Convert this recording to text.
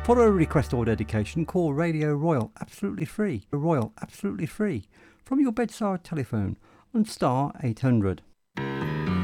For a request or dedication, call Radio Royal absolutely free. Royal absolutely free from your bedside telephone on star 800.